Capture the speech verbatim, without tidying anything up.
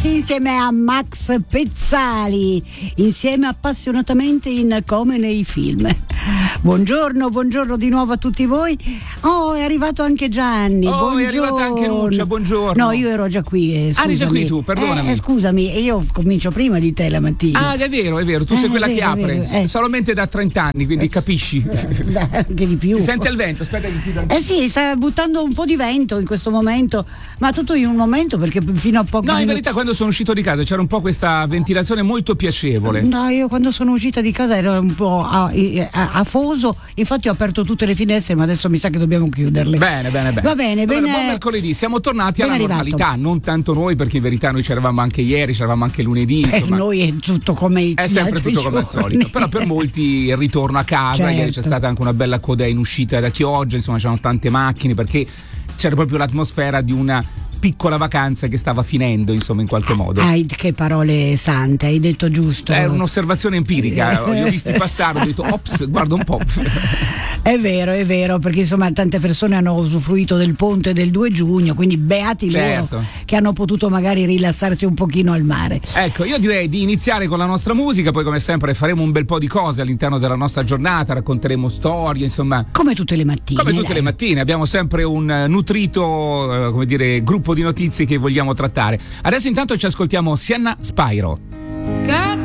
insieme a Max Pezzali, insieme appassionatamente in Come nei film. Buongiorno, buongiorno di nuovo a tutti voi. Oh, è arrivato anche Gianni. Oh, buongiorno. è arrivata anche Nuccia, buongiorno. No, io ero già qui. Eh, ah, eri già qui tu, perdonami. Eh, scusami, io comincio prima di te la mattina. Ah, è vero, è vero, tu eh, sei quella vero, che apre, eh. solamente da trenta anni, quindi capisci. Eh, anche di più. Si sente il vento, aspetta che chiudo. Eh sì, sta buttando un po' di vento in questo momento, ma tutto in un momento perché fino a poco. No, in verità quando sono uscito di casa c'era un po' questa ventilazione molto piacevole. No, io quando sono uscita di casa ero un po' afoso, infatti ho aperto tutte le finestre, ma adesso mi sa che dobbiamo chiuderle. Bene, bene, bene. Va bene, allora, bene. Buon mercoledì, siamo tornati alla arrivato. normalità, non tanto noi, perché in verità noi c'eravamo anche ieri, c'eravamo anche lunedì. Insomma, eh, noi è tutto come i È sempre tutto come al solito. Però per molti il ritorno a casa, certo. Ieri c'è stata anche una bella coda in uscita da Chioggia, insomma c'erano tante macchine perché c'era proprio l'atmosfera di una piccola vacanza che stava finendo, insomma, in qualche modo. Ah, che parole sante, hai detto giusto. È un'osservazione empirica, li ho visti passare, ho detto ops, guarda un po'. È vero, è vero, perché insomma tante persone hanno usufruito del ponte del due giugno, quindi beati certo. loro che hanno potuto magari rilassarsi un pochino al mare. Ecco, io direi di iniziare con la nostra musica, poi come sempre faremo un bel po' di cose all'interno della nostra giornata, racconteremo storie, insomma. Come tutte le mattine. Come tutte dai. le mattine, abbiamo sempre un nutrito, eh, come dire, gruppo di notizie che vogliamo trattare. Adesso intanto ci ascoltiamo Sienna Spyro. Cap-